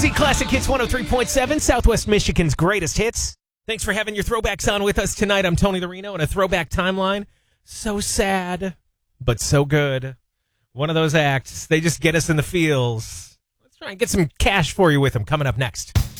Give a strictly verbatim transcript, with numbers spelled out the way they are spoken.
Z Classic Hits one oh three point seven, Southwest Michigan's greatest hits. Thanks for having your throwbacks on with us tonight. I'm Tony the Reno, and a throwback timeline. So sad, but so good. One of those acts, they just get us in the feels. Let's try and get some cash for you with them coming up next.